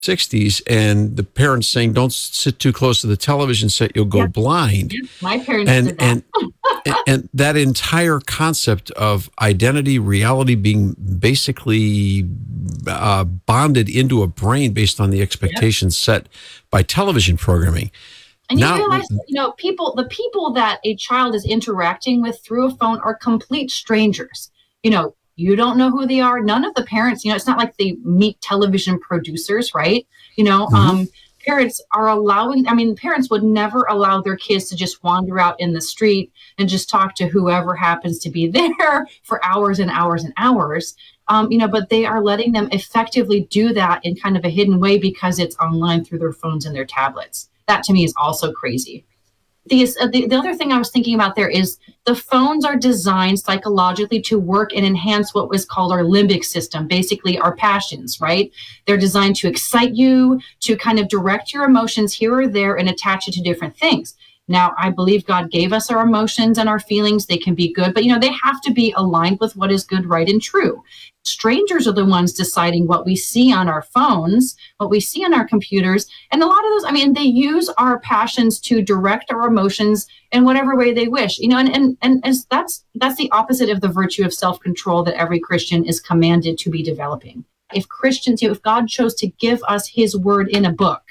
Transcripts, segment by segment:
60s, and the parents saying, don't sit too close to the television set, you'll go blind. Yep. My parents And, did that. and that entire concept of identity, reality being basically bonded into a brain based on the expectations set by television programming. And you realize, the people that a child is interacting with through a phone are complete strangers. You don't know who they are. None of the parents, it's not like they meet television producers, right? Parents are parents would never allow their kids to just wander out in the street and just talk to whoever happens to be there for hours and hours and hours. But they are letting them effectively do that in kind of a hidden way because it's online through their phones and their tablets. That to me is also crazy. The other thing I was thinking about there is the phones are designed psychologically to work and enhance what was called our limbic system, basically our passions, right? They're designed to excite you, to kind of direct your emotions here or there and attach it to different things. Now, I believe God gave us our emotions and our feelings. They can be good, but they have to be aligned with what is good, right, and true. Strangers are the ones deciding what we see on our phones, what we see on our computers. And a lot of those, they use our passions to direct our emotions in whatever way they wish, and that's the opposite of the virtue of self-control that every Christian is commanded to be developing. If Christians, if God chose to give us his word in a book,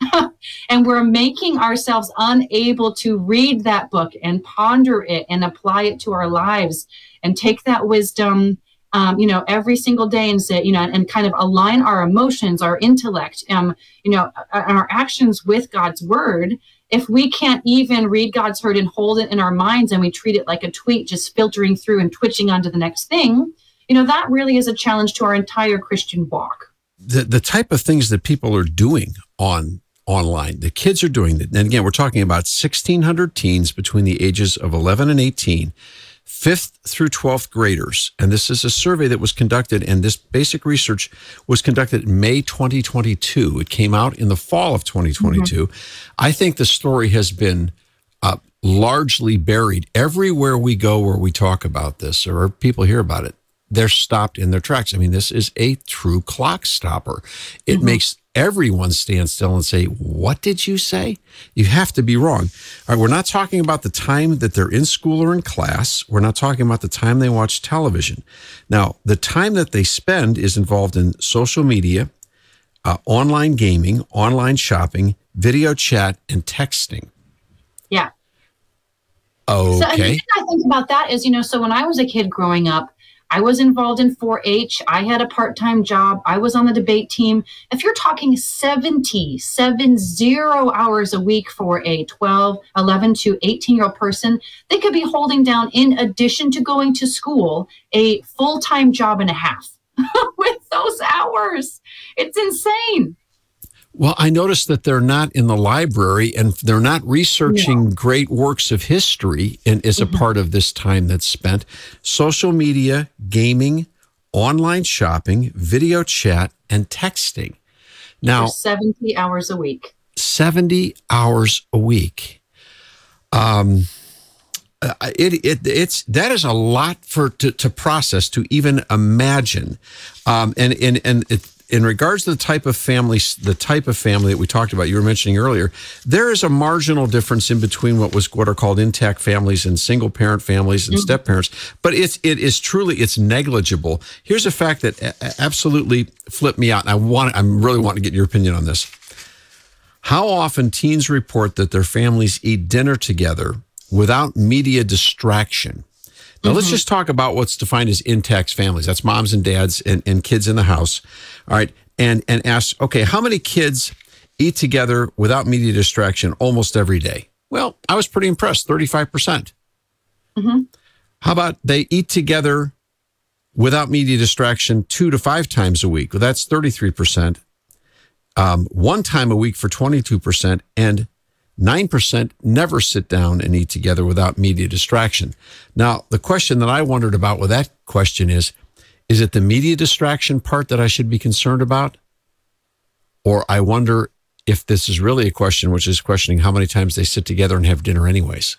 and we're making ourselves unable to read that book and ponder it and apply it to our lives and take that wisdom, every single day and say, and kind of align our emotions, our intellect, our actions with God's word. If we can't even read God's word and hold it in our minds and we treat it like a tweet just filtering through and twitching onto the next thing, that really is a challenge to our entire Christian walk. The type of things that people are doing online, the kids are doing that. And again, we're talking about 1,600 teens between the ages of 11 and 18, 5th through 12th graders. And this is a survey that was conducted, and this basic research was conducted in May 2022. It came out in the fall of 2022. I think the story has been largely buried. Everywhere we go where we talk about this or people hear about it, they're stopped in their tracks. This is a true clock stopper. It makes everyone stand still and say, what did you say? You have to be wrong. All right, we're not talking about the time that they're in school or in class. We're not talking about the time they watch television. Now, the time that they spend is involved in social media, online gaming, online shopping, video chat, and texting. Yeah. Okay. So, and the thing I think about that is, so when I was a kid growing up, I was involved in 4-H. I had a part-time job. I was on the debate team. If you're talking 70 hours a week for a 12, 11 to 18-year-old person, they could be holding down, in addition to going to school, a full-time job and a half with those hours. It's insane. Well, I noticed that they're not in the library and they're not researching great works of history as a part of this time that's spent. Social media, gaming, online shopping, video chat, and texting. Now, 70 hours a week. 70 hours a week. It's that is a lot to process, to even imagine. In regards to the type of family that we talked about, you were mentioning earlier, there is a marginal difference in between what are called intact families and single parent families and step parents, but it is truly negligible. Here's a fact that absolutely flipped me out, and I'm really wanting to get your opinion on this. How often teens report that their families eat dinner together without media distraction? Now, let's just talk about what's defined as intact families. That's moms and dads and kids in the house. All right. And ask, okay, how many kids eat together without media distraction almost every day? Well, I was pretty impressed, 35%. How about they eat together without media distraction 2 to 5 times a week? Well, that's 33%. 1 time a week for 22%, and 9% never sit down and eat together without media distraction. Now, the question that I wondered about with that question is it the media distraction part that I should be concerned about? Or I wonder if this is really a question which is questioning how many times they sit together and have dinner anyways.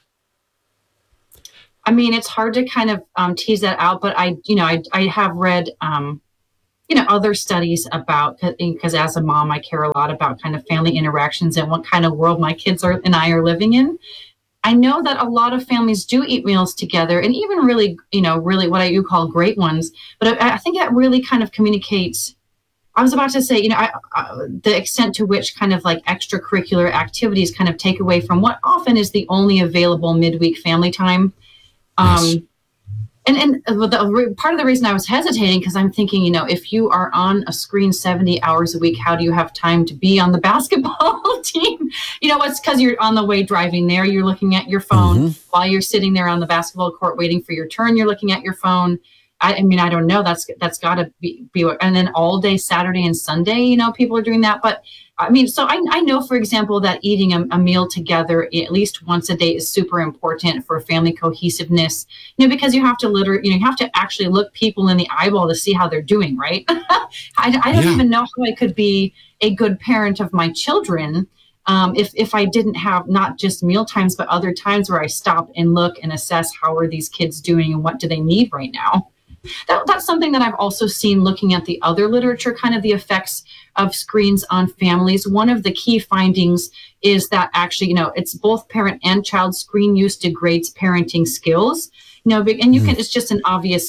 It's hard to kind of tease that out, but I have read, other studies about, because as a mom, I care a lot about kind of family interactions and what kind of world my kids and I are living in. I know that a lot of families do eat meals together, and even really, really what you call great ones. But I think that really kind of communicates. I was about to say, the extent to which kind of like extracurricular activities kind of take away from what often is the only available midweek family time. Yes. And part of the reason I was hesitating, because I'm thinking, if you are on a screen 70 hours a week, how do you have time to be on the basketball team? It's because you're on the way driving there. You're looking at your phone while you're sitting there on the basketball court waiting for your turn. You're looking at your phone. I mean, I don't know. That's got to be, and then all day Saturday and Sunday, people are doing that. But I mean, so I know, for example, that eating a meal together at least once a day is super important for family cohesiveness, because you have to you have to actually look people in the eyeball to see how they're doing, right? I don't even know how I could be a good parent of my children if I didn't have not just meal times, but other times where I stop and look and assess how are these kids doing and what do they need right now. That's something that I've also seen looking at the other literature, kind of the effects of screens on families. One of the key findings is that actually, it's both parent and child screen use degrades parenting skills. And you can, it's just an obvious,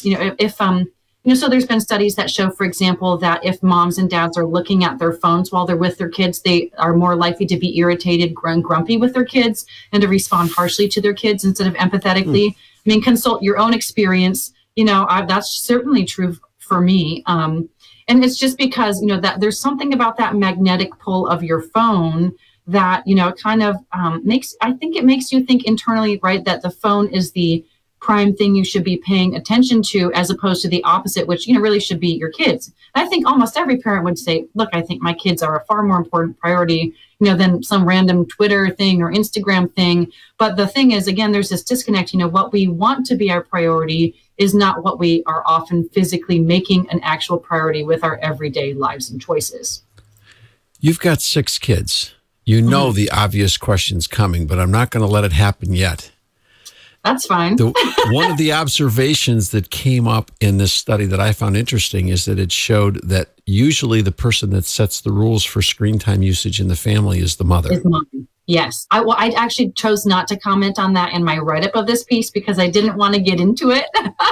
so there's been studies that show, for example, that if moms and dads are looking at their phones while they're with their kids, they are more likely to be irritated and grumpy with their kids and to respond harshly to their kids instead of empathetically. I mean, consult your own experience. That's certainly true for me. And it's just because, that there's something about that magnetic pull of your phone that, kind of it makes you think internally, right, that the phone is the prime thing you should be paying attention to, as opposed to the opposite, which, really should be your kids. I think almost every parent would say, look, I think my kids are a far more important priority, than some random Twitter thing or Instagram thing. But the thing is, again, there's this disconnect, what we want to be our priority is not what we are often physically making an actual priority with our everyday lives and choices. You've got 6 kids. The obvious question's coming, but I'm not going to let it happen yet. That's fine. One of the observations that came up in this study that I found interesting is that it showed that usually the person that sets the rules for screen time usage in the family is the mother. Yes. I actually chose not to comment on that in my write-up of this piece because I didn't want to get into it.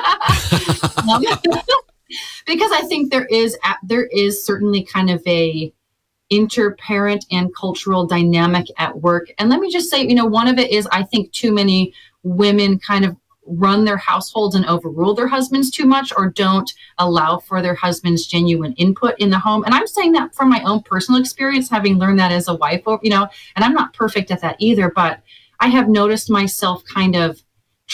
Because I think there is certainly kind of a inter-parent and cultural dynamic at work. And let me just say, one of it is I think too many women kind of run their households and overrule their husbands too much, or don't allow for their husband's genuine input in the home. And I'm saying that from my own personal experience, having learned that as a wife, and I'm not perfect at that either, but I have noticed myself kind of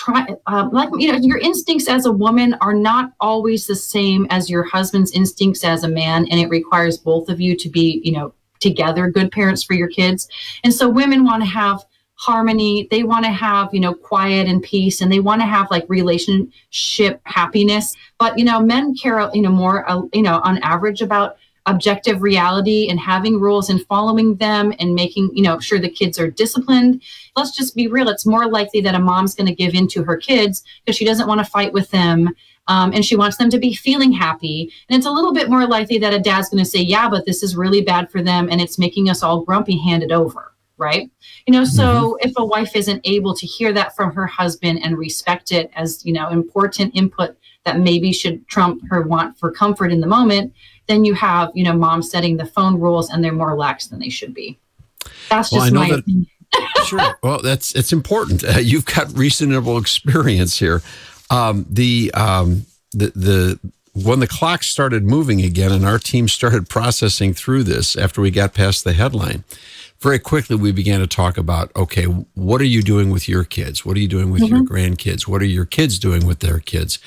your instincts as a woman are not always the same as your husband's instincts as a man. And it requires both of you to be, together good parents for your kids. And so women want to have harmony. They want to have, quiet and peace, and they want to have like relationship happiness. But, men care, more, on average about objective reality and having rules and following them and making, sure the kids are disciplined. Let's just be real. It's more likely that a mom's going to give in to her kids because she doesn't want to fight with them. And she wants them to be feeling happy. And it's a little bit more likely that a dad's going to say, yeah, but this is really bad for them and it's making us all grumpy, hand it over. Right. So if a wife isn't able to hear that from her husband and respect it as, important input that maybe should trump her want for comfort in the moment, then you have, mom setting the phone rules and they're more lax than they should be. That's just my opinion. Sure. Well, it's important. You've got reasonable experience here. The when the clock started moving again and our team started processing through this after we got past the headline, very quickly we began to talk about, okay, what are you doing with your kids? What are you doing with your grandkids? What are your kids doing with their kids?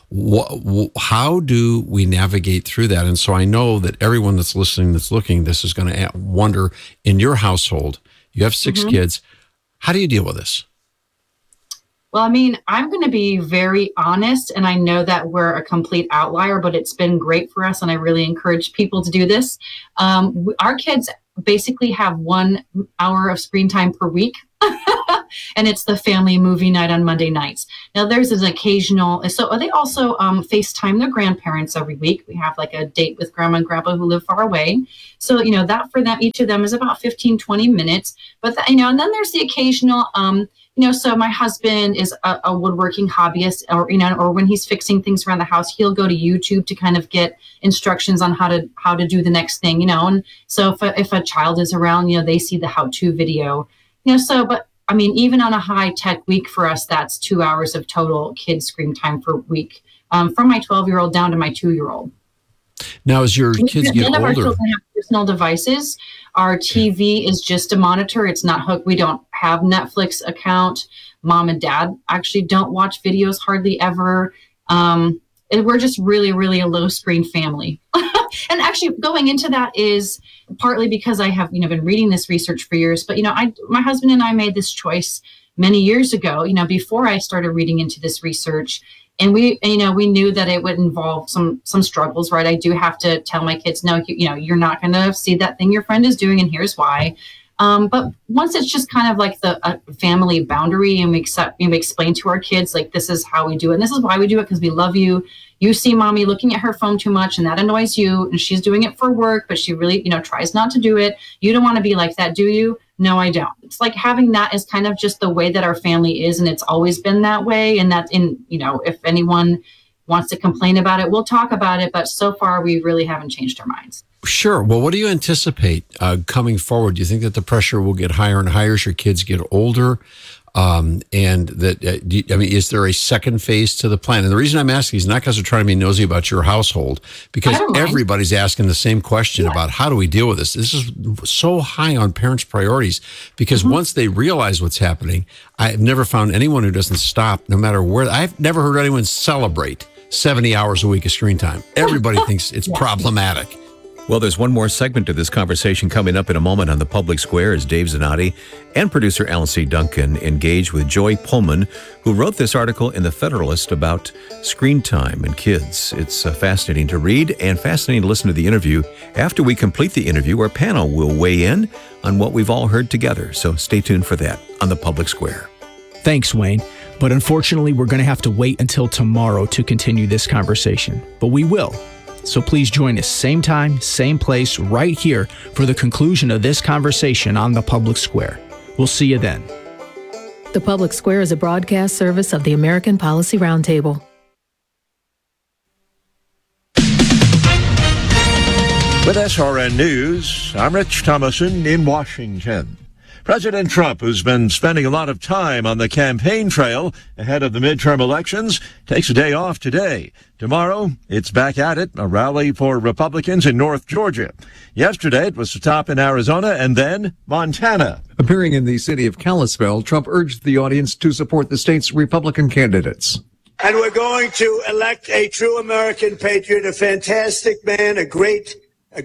How do we navigate through that? And so I know that everyone that's listening, that's looking, this is going to wonder, in your household, you have 6 kids. How do you deal with this? Well, I mean, I'm going to be very honest, and I know that we're a complete outlier, but it's been great for us, and I really encourage people to do this. Our kids basically have 1 hour of screen time per week. and it's the family movie night on Monday nights. Now there's an occasional, so they also FaceTime their grandparents every week. We have like a date with grandma and grandpa who live far away. So, that for them, each of them is about 15, 20 minutes. But, and then there's the occasional, so my husband is a woodworking hobbyist, or when he's fixing things around the house, he'll go to YouTube to kind of get instructions on how to do the next thing, And so if a child is around, they see the how-to video, but I mean, even on a high-tech week for us, that's 2 hours of total kid screen time per week, from my 12-year-old down to my 2-year-old. Now, as your kids get older, our children have personal devices. Our TV is just a monitor. It's not hooked. We don't have Netflix account. Mom and dad actually don't watch videos hardly ever. We're just really, really a low screen family. And actually going into that is partly because I have, been reading this research for years, but, my husband and I made this choice many years ago, before I started reading into this research. And we knew that it would involve some struggles, right? I do have to tell my kids, no, you're not going to see that thing your friend is doing, and here's why. But once it's just kind of like the family boundary, and we explain to our kids, like, this is how we do it, and this is why we do it, because we love you. You see mommy looking at her phone too much, and that annoys you, and she's doing it for work, but she really, tries not to do it. You don't want to be like that, do you? No, I don't. It's like having that is kind of just the way that our family is, and it's always been that way. And that if anyone wants to complain about it, we'll talk about it. But so far, we really haven't changed our minds. Sure. Well, what do you anticipate coming forward? Do you think that the pressure will get higher and higher as your kids get older? And that, is there a second phase to the plan? And the reason I'm asking is not because they're trying to be nosy about your household, because everybody's asking the same question about how do we deal with this? This is so high on parents' priorities, because once they realize what's happening, I've never found anyone who doesn't stop, no matter where. I've never heard anyone celebrate 70 hours a week of screen time. Everybody thinks it's problematic. Well, there's one more segment to this conversation coming up in a moment on The Public Square as Dave Zanotti and producer Alan C. Duncan engage with Joy Pullman, who wrote this article in The Federalist about screen time and kids. It's fascinating to read and fascinating to listen to the interview. After we complete the interview, our panel will weigh in on what we've all heard together. So stay tuned for that on The Public Square. Thanks, Wayne. But unfortunately, we're going to have to wait until tomorrow to continue this conversation. But we will. So please join us same time, same place, right here for the conclusion of this conversation on The Public Square. We'll see you then. The Public Square is a broadcast service of the American Policy Roundtable. With SRN News, I'm Rich Thomason in Washington. President Trump, who's been spending a lot of time on the campaign trail ahead of the midterm elections, takes a day off today. Tomorrow, it's back at it, a rally for Republicans in North Georgia. Yesterday, it was a stop in Arizona and then Montana. Appearing in the city of Kalispell, Trump urged the audience to support the state's Republican candidates. And we're going to elect a true American patriot, a fantastic man, a great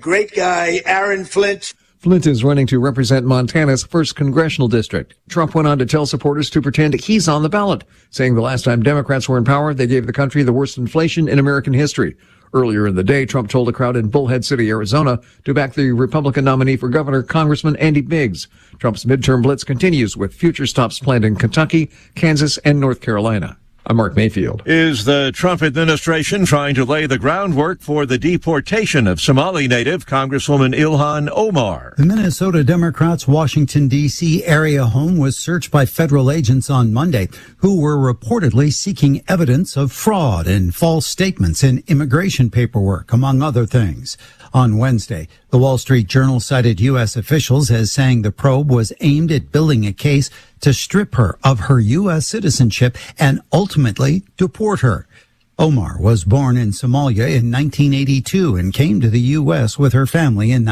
guy, Aaron Flint. Flint is running to represent Montana's 1st congressional district. Trump went on to tell supporters to pretend he's on the ballot, saying the last time Democrats were in power, they gave the country the worst inflation in American history. Earlier in the day, Trump told a crowd in Bullhead City, Arizona, to back the Republican nominee for governor, Congressman Andy Biggs. Trump's midterm blitz continues with future stops planned in Kentucky, Kansas, and North Carolina. I'm Mark Mayfield. Is the Trump administration trying to lay the groundwork for the deportation of Somali native Congresswoman Ilhan Omar? The Minnesota Democrats' Washington, D.C. area home was searched by federal agents on Monday who were reportedly seeking evidence of fraud and false statements in immigration paperwork, among other things. On Wednesday, the Wall Street Journal cited U.S. officials as saying the probe was aimed at building a case to strip her of her U.S. citizenship and ultimately deport her. Omar was born in Somalia in 1982 and came to the U.S. with her family in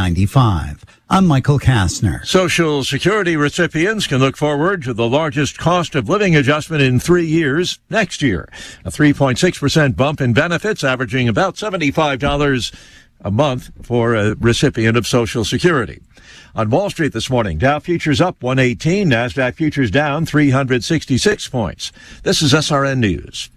1995. I'm Michael Kastner. Social Security recipients can look forward to the largest cost of living adjustment in 3 years next year. A 3.6% bump in benefits, averaging about $75 a month for a recipient of Social Security. On Wall Street this morning, Dow futures up 118, NASDAQ futures down 366 points. This is SRN News.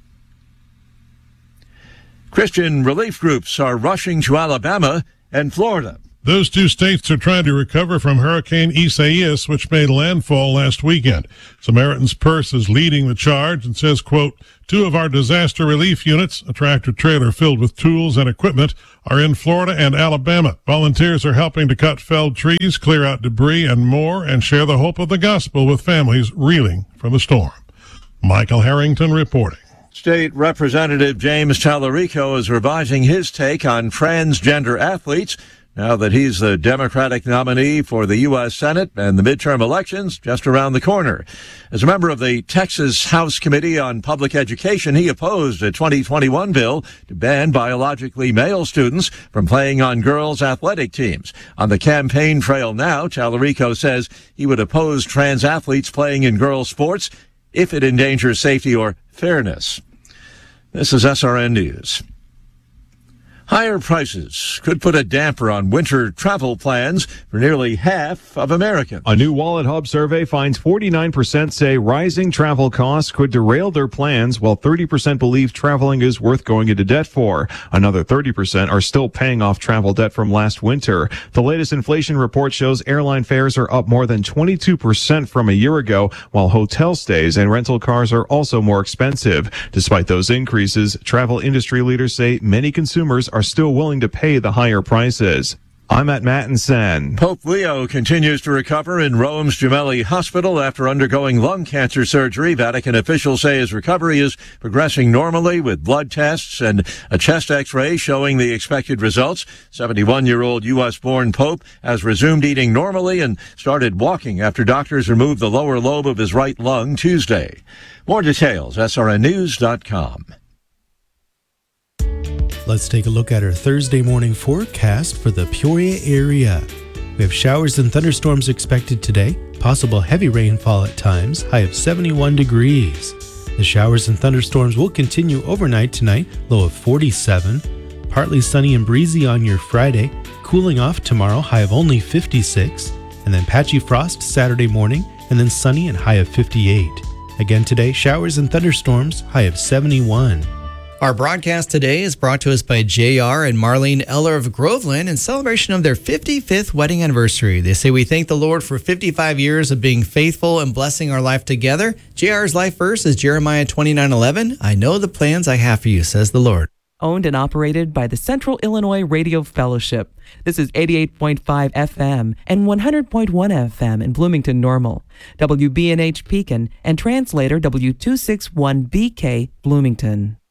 Christian relief groups are rushing to Alabama and Florida Those two states are trying to recover from Hurricane Isaias, which made landfall last weekend. Samaritan's Purse is leading the charge and says, quote, 2 of our disaster relief units, a tractor-trailer filled with tools and equipment, are in Florida and Alabama. Volunteers are helping to cut felled trees, clear out debris, and more, and share the hope of the gospel with families reeling from the storm. Michael Harrington reporting. State Representative James Tallarico is revising his take on transgender athletes now that he's the Democratic nominee for the U.S. Senate and the midterm elections just around the corner. As a member of the Texas House Committee on Public Education, he opposed a 2021 bill to ban biologically male students from playing on girls' athletic teams. On the campaign trail now, Tallarico says he would oppose trans athletes playing in girls' sports if it endangers safety or fairness. This is SRN News. Higher prices could put a damper on winter travel plans for nearly half of Americans. A new Wallet Hub survey finds 49% say rising travel costs could derail their plans, while 30% believe traveling is worth going into debt for. Another 30% are still paying off travel debt from last winter. The latest inflation report shows airline fares are up more than 22% from a year ago, while hotel stays and rental cars are also more expensive. Despite those increases, travel industry leaders say many consumers are still willing to pay the higher prices. I'm at Mattinson. Pope Leo continues to recover in Rome's Gemelli Hospital after undergoing lung cancer surgery. Vatican officials say his recovery is progressing normally with blood tests and a chest x-ray showing the expected results. 71-year-old U.S.-born Pope has resumed eating normally and started walking after doctors removed the lower lobe of his right lung Tuesday. More details, srnnews.com. Let's take a look at our Thursday morning forecast for the Peoria area. We have showers and thunderstorms expected today, possible heavy rainfall at times, high of 71 degrees. The showers and thunderstorms will continue overnight tonight, low of 47. Partly sunny and breezy on your Friday, cooling off tomorrow, high of only 56. And then patchy frost Saturday morning, and then sunny and high of 58. Again today, showers and thunderstorms, high of 71. Our broadcast today is brought to us by JR and Marlene Eller of Groveland in celebration of their 55th wedding anniversary. They say we thank the Lord for 55 years of being faithful and blessing our life together. JR's life verse is Jeremiah 29:11. I know the plans I have for you, says the Lord. Owned and operated by the Central Illinois Radio Fellowship. This is 88.5 FM and 100.1 FM in Bloomington Normal, WBNH Pekin, and translator W261BK Bloomington.